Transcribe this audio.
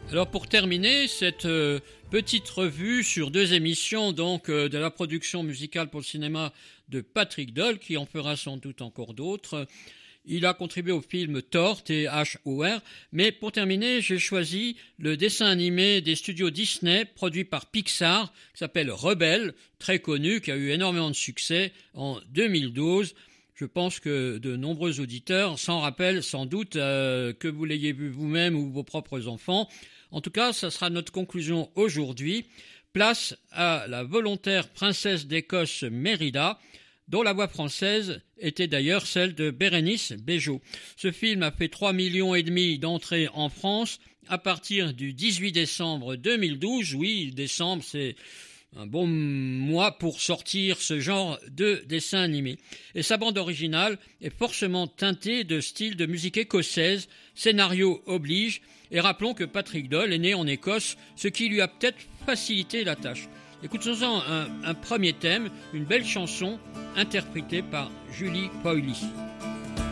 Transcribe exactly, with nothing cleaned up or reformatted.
Alors pour terminer cette euh, petite revue sur deux émissions donc euh, de la production musicale pour le cinéma de Patrick Doyle, qui en fera sans doute encore d'autres. Il a contribué au film Thor, T H O R, mais pour terminer, j'ai choisi le dessin animé des studios Disney, produit par Pixar, qui s'appelle Rebelle, très connu, qui a eu énormément de succès en deux mille douze. Je pense que de nombreux auditeurs s'en rappellent sans doute, euh, que vous l'ayez vu vous-même ou vos propres enfants. En tout cas, ça sera notre conclusion aujourd'hui. Place à la volontaire princesse d'Écosse Mérida, dont la voix française était d'ailleurs celle de Bérénice Bejo. Ce film a fait trois millions et demi d'entrées en France à partir du dix-huit décembre deux mille douze. Oui, décembre, c'est un bon mois pour sortir ce genre de dessin animé. Et sa bande originale est forcément teintée de style de musique écossaise, scénario oblige, et rappelons que Patrick Doyle est né en Écosse, ce qui lui a peut-être facilité la tâche. Écoutons-en un, un premier thème, une belle chanson interprétée par Julie Poyly.